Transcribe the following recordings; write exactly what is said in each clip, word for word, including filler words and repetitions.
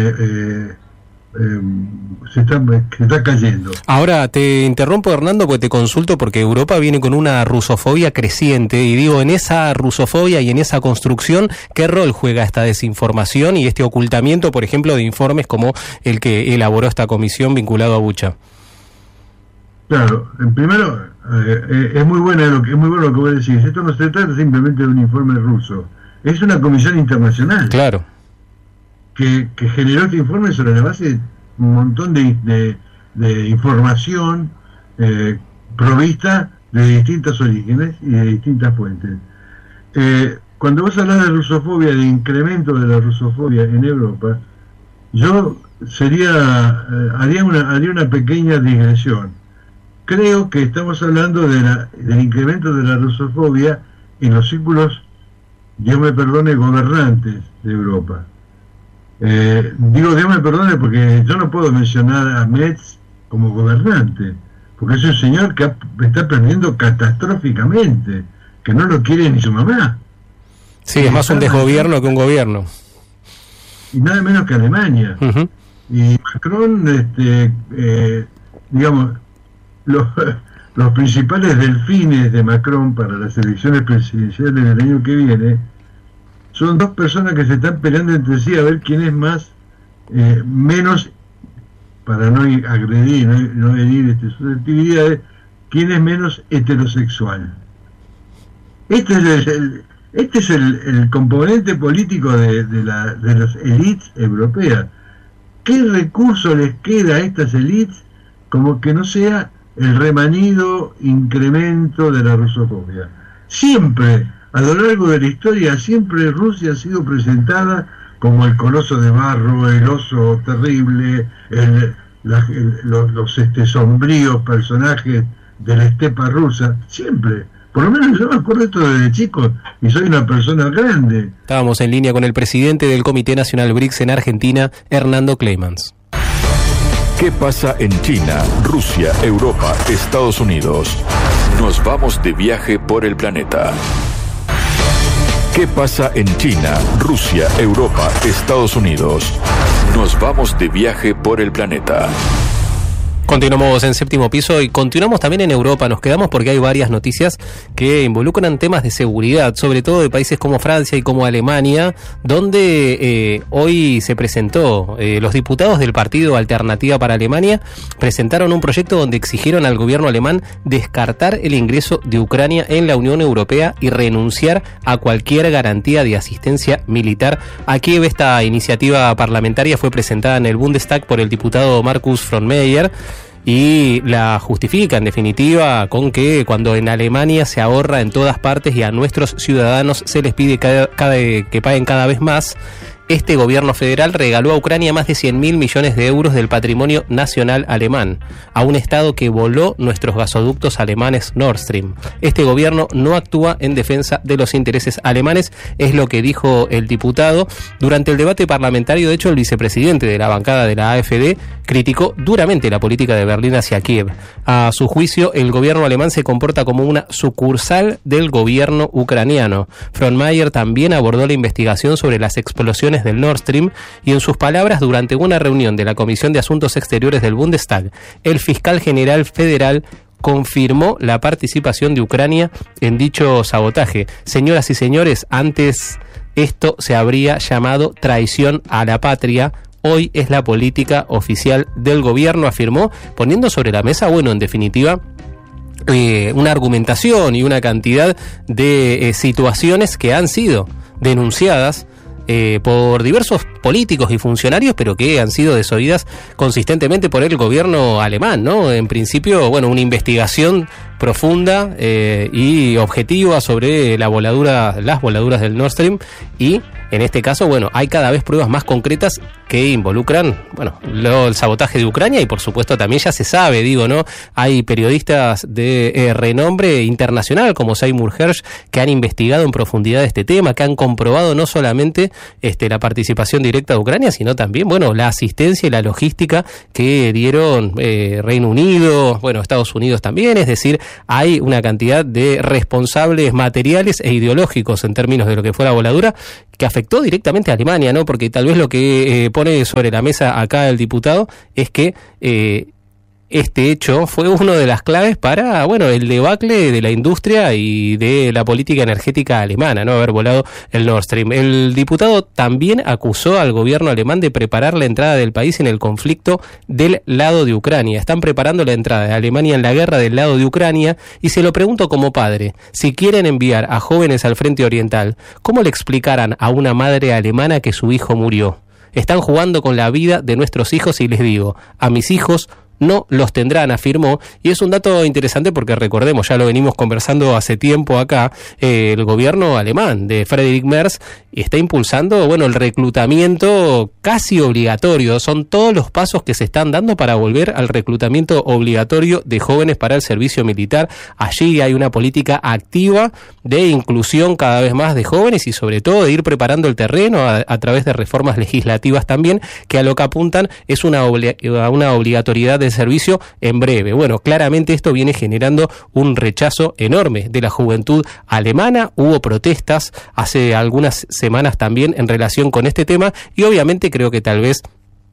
eh, eh, se, está, se está cayendo. Ahora te interrumpo, Hernando, porque te consulto porque Europa viene con una rusofobia creciente y digo, en esa rusofobia y en esa construcción, ¿qué rol juega esta desinformación y este ocultamiento, por ejemplo, de informes como el que elaboró esta comisión vinculado a Bucha? Claro, en primero, eh, es muy buena lo que es muy bueno lo que vos decís. Esto no se trata simplemente de un informe ruso, es una comisión internacional. Claro. Que, que generó este informe sobre la base de un montón de, de, de información eh, provista de distintos orígenes y de distintas fuentes. Eh, cuando vos hablas de rusofobia, de incremento de la rusofobia en Europa, yo sería eh, haría una haría una pequeña digresión. Creo que estamos hablando de la, del incremento de la rusofobia en los círculos, Dios me perdone, gobernantes de Europa. Eh, digo, Dios me perdone porque yo no puedo mencionar a Metz como gobernante, porque es un señor que ha, está perdiendo catastróficamente, que no lo quiere ni su mamá. Sí, es más un desgobierno que un gobierno. Y nada menos que Alemania. Uh-huh. Y Macron, este, eh, digamos, los, los principales delfines de Macron para las elecciones presidenciales del año que viene son dos personas que se están peleando entre sí a ver quién es más, eh, menos, para no agredir, no, no herir este, susceptibilidades, quién es menos heterosexual. Este es el, este es el, el componente político de, de, la, de las élites europeas. ¿Qué recurso les queda a estas élites como que no sea el remanido incremento de la rusofobia? Siempre, a lo largo de la historia, siempre Rusia ha sido presentada como el coloso de barro, el oso terrible, el, la, el, los, los este, sombríos personajes de la estepa rusa, siempre. Por lo menos yo me acuerdo esto desde chico y soy una persona grande. Estábamos en línea con el presidente del Comité Nacional B R I C S en Argentina, Hernando Clemans. ¿Qué pasa en China, Rusia, Europa, Estados Unidos? Nos vamos de viaje por el planeta. ¿Qué pasa en China, Rusia, Europa, Estados Unidos? Nos vamos de viaje por el planeta. Continuamos en Séptimo Piso y continuamos también en Europa. Nos quedamos porque hay varias noticias que involucran temas de seguridad, sobre todo de países como Francia y como Alemania, donde eh, hoy se presentó, eh, los diputados del Partido Alternativa para Alemania presentaron un proyecto donde exigieron al gobierno alemán descartar el ingreso de Ucrania en la Unión Europea y renunciar a cualquier garantía de asistencia militar a Kiev. Esta iniciativa parlamentaria fue presentada en el Bundestag por el diputado Markus Frohnmayer y la justifica en definitiva con que cuando en Alemania se ahorra en todas partes y a nuestros ciudadanos se les pide cada, cada, que paguen cada vez más, este gobierno federal regaló a Ucrania más de cien mil millones de euros del patrimonio nacional alemán, a un estado que voló nuestros gasoductos alemanes Nord Stream. Este gobierno no actúa en defensa de los intereses alemanes, es lo que dijo el diputado. Durante el debate parlamentario, de hecho, el vicepresidente de la bancada de la A F D criticó duramente la política de Berlín hacia Kiev. A su juicio, el gobierno alemán se comporta como una sucursal del gobierno ucraniano. Frohnmayer también abordó la investigación sobre las explosiones del Nord Stream y en sus palabras durante una reunión de la Comisión de Asuntos Exteriores del Bundestag, el fiscal general federal confirmó la participación de Ucrania en dicho sabotaje. Señoras y señores, antes esto se habría llamado traición a la patria. Hoy es la política oficial del gobierno, afirmó, poniendo sobre la mesa, bueno, en definitiva, eh, una argumentación y una cantidad de eh, situaciones que han sido denunciadas Eh, por diversos políticos y funcionarios, pero que han sido desoídas consistentemente por el gobierno alemán, ¿no? En principio, bueno, una investigación profunda eh, y objetiva sobre la voladura, las voladuras del Nord Stream, y en este caso, bueno, hay cada vez pruebas más concretas que involucran, bueno, lo, el sabotaje de Ucrania y por supuesto también ya se sabe, digo, ¿no? Hay periodistas de eh, renombre internacional como Seymour Hersh que han investigado en profundidad este tema, que han comprobado no solamente este, la participación directa de Ucrania, sino también, bueno, la asistencia y la logística que dieron eh, Reino Unido, bueno, Estados Unidos también, es decir, hay una cantidad de responsables materiales e ideológicos en términos de lo que fue la voladura que afectó afectó directamente a Alemania, ¿no? Porque tal vez lo que eh, pone sobre la mesa acá el diputado es que eh, este hecho fue una de las claves para, bueno, el debacle de la industria y de la política energética alemana, ¿no? Haber volado el Nord Stream. El diputado también acusó al gobierno alemán de preparar la entrada del país en el conflicto del lado de Ucrania. Están preparando la entrada de Alemania en la guerra del lado de Ucrania, y se lo pregunto como padre, si quieren enviar a jóvenes al frente oriental, ¿cómo le explicarán a una madre alemana que su hijo murió? Están jugando con la vida de nuestros hijos y les digo, a mis hijos no los tendrán, afirmó, y es un dato interesante porque recordemos, ya lo venimos conversando hace tiempo acá, eh, el gobierno alemán de Friedrich Merz está impulsando, bueno, el reclutamiento casi obligatorio, son todos los pasos que se están dando para volver al reclutamiento obligatorio de jóvenes para el servicio militar. Allí hay una política activa de inclusión cada vez más de jóvenes y sobre todo de ir preparando el terreno a, a través de reformas legislativas también, que a lo que apuntan es una, obli- una obligatoriedad de servicio en breve. Bueno, claramente esto viene generando un rechazo enorme de la juventud alemana. Hubo protestas hace algunas semanas también en relación con este tema y obviamente creo que tal vez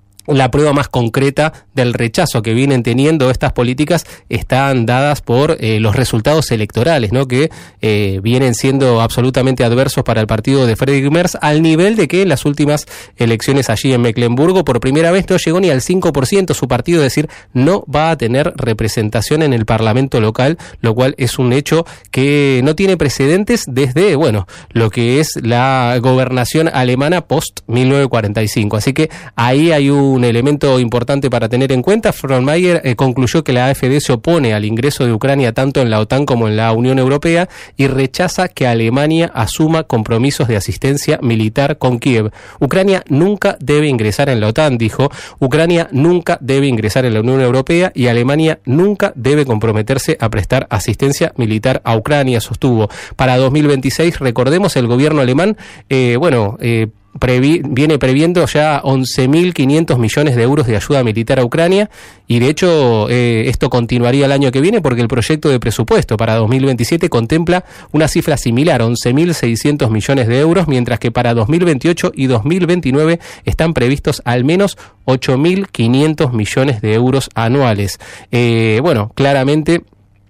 la prueba más concreta del rechazo que vienen teniendo estas políticas están dadas por eh, los resultados electorales, ¿no? Que eh, vienen siendo absolutamente adversos para el partido de Friedrich Merz, al nivel de que en las últimas elecciones allí en Mecklemburgo por primera vez no llegó ni al cinco por ciento su partido, es decir, no va a tener representación en el parlamento local, lo cual es un hecho que no tiene precedentes desde, bueno, lo que es la gobernación alemana post mil novecientos cuarenta y cinco. Así que ahí hay un un elemento importante para tener en cuenta. Frohnmayer eh, concluyó que la AfD se opone al ingreso de Ucrania tanto en la OTAN como en la Unión Europea y rechaza que Alemania asuma compromisos de asistencia militar con Kiev. Ucrania nunca debe ingresar en la OTAN, dijo. Ucrania nunca debe ingresar en la Unión Europea y Alemania nunca debe comprometerse a prestar asistencia militar a Ucrania, sostuvo. Para dos mil veintiséis, recordemos, el gobierno alemán, eh, bueno, eh, Previ, viene previendo ya once mil quinientos millones de euros de ayuda militar a Ucrania y de hecho eh, esto continuaría el año que viene porque el proyecto de presupuesto para dos mil veintisiete contempla una cifra similar, once mil seiscientos millones de euros, mientras que para dos mil veintiocho y dos mil veintinueve están previstos al menos ocho mil quinientos millones de euros anuales. Eh, bueno, claramente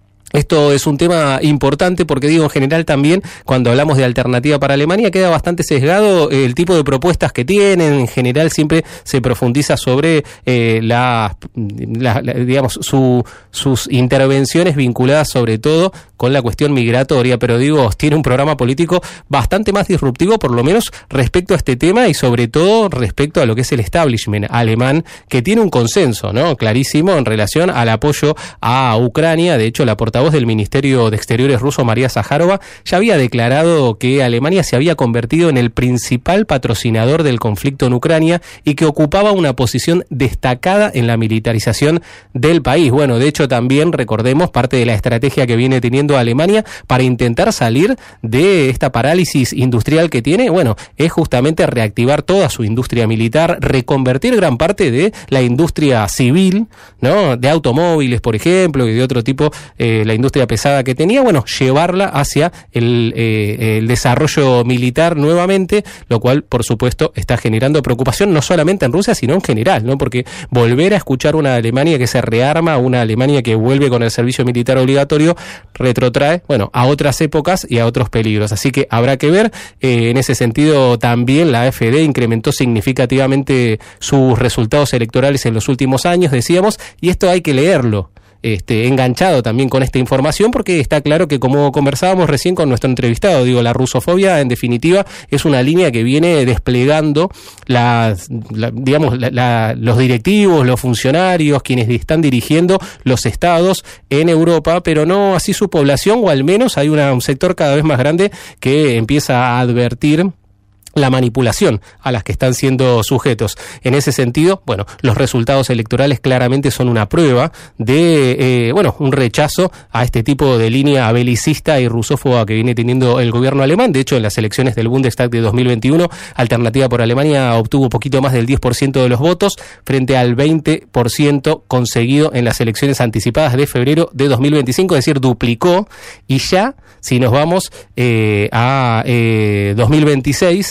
esto es un tema importante porque, digo, en general también cuando hablamos de alternativa para Alemania queda bastante sesgado el tipo de propuestas que tienen. En general siempre se profundiza sobre eh, la, la, la, digamos, su, sus intervenciones vinculadas sobre todo con la cuestión migratoria, pero digo, tiene un programa político bastante más disruptivo, por lo menos respecto a este tema y sobre todo respecto a lo que es el establishment alemán, que tiene un consenso, ¿no?, clarísimo en relación al apoyo a Ucrania. De hecho, la portavoz del Ministerio de Exteriores ruso, María Zaharova, ya había declarado que Alemania se había convertido en el principal patrocinador del conflicto en Ucrania y que ocupaba una posición destacada en la militarización del país. Bueno, de hecho también, recordemos, parte de la estrategia que viene teniendo Alemania para intentar salir de esta parálisis industrial que tiene, bueno, es justamente reactivar toda su industria militar, reconvertir gran parte de la industria civil, ¿no?, de automóviles, por ejemplo, y de otro tipo, eh, la industria pesada que tenía, bueno, llevarla hacia el, eh, el desarrollo militar nuevamente, lo cual, por supuesto, está generando preocupación no solamente en Rusia, sino en general, ¿no?, porque volver a escuchar una Alemania que se rearma, una Alemania que vuelve con el servicio militar obligatorio, retrotrae, bueno, a otras épocas y a otros peligros. Así que habrá que ver. Eh, en ese sentido, también la AfD incrementó significativamente sus resultados electorales en los últimos años, decíamos, y esto hay que leerlo. Este, enganchado también con esta información porque está claro que, como conversábamos recién con nuestro entrevistado, digo, la rusofobia en definitiva es una línea que viene desplegando las, la, digamos, la, la, los directivos, los funcionarios, quienes están dirigiendo los estados en Europa, pero no así su población, o al menos hay una, un sector cada vez más grande que empieza a advertir la manipulación a las que están siendo sujetos. En ese sentido, bueno, los resultados electorales claramente son una prueba de, eh, bueno, un rechazo a este tipo de línea belicista y rusófoba que viene teniendo el gobierno alemán. De hecho, en las elecciones del Bundestag de dos mil veintiuno, Alternativa por Alemania obtuvo poquito más del diez por ciento de los votos frente al veinte por ciento conseguido en las elecciones anticipadas de febrero de dos mil veinticinco, es decir, duplicó. Y ya, si nos vamos eh, a eh, dos mil veintiséis,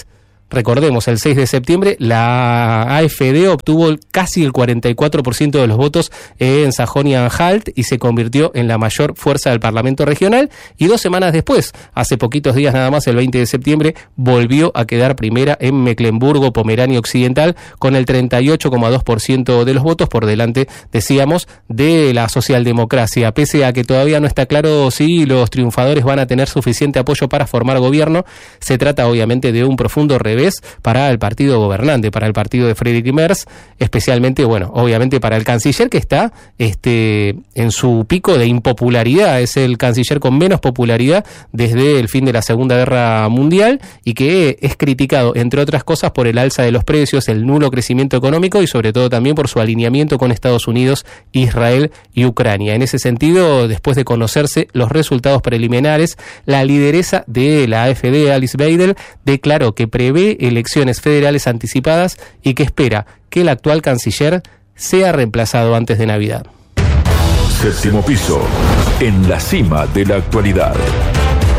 Recordemos, el seis de septiembre la A F D obtuvo casi el cuarenta y cuatro por ciento de los votos en Sajonia-Anhalt y se convirtió en la mayor fuerza del Parlamento regional, y dos semanas después, hace poquitos días nada más, el veinte de septiembre, volvió a quedar primera en Mecklemburgo-Pomerania Occidental con el treinta y ocho coma dos por ciento de los votos, por delante, decíamos, de la socialdemocracia. Pese a que todavía no está claro si los triunfadores van a tener suficiente apoyo para formar gobierno, se trata obviamente de un profundo revés para el partido gobernante, para el partido de Friedrich Merz, especialmente, bueno, obviamente para el canciller, que está este, en su pico de impopularidad. Es el canciller con menos popularidad desde el fin de la Segunda Guerra Mundial y que es criticado, entre otras cosas, por el alza de los precios, el nulo crecimiento económico y sobre todo también por su alineamiento con Estados Unidos, Israel y Ucrania. En ese sentido, después de conocerse los resultados preliminares, la lideresa de la A F D, Alice Weidel, declaró que prevé elecciones federales anticipadas y que espera que el actual canciller sea reemplazado antes de Navidad. Séptimo piso, en la cima de la actualidad.